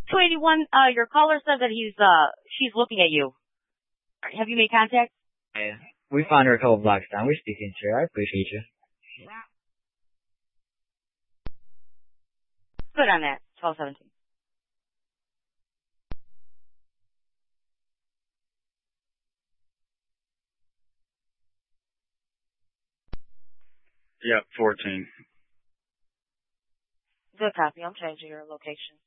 281, your caller said that she's looking at you. Have you made contact? Yeah. We found her a couple blocks down. We're speaking to her. I appreciate you. Good on that. 1217. Yep, 14. Good copy. I'm changing your location.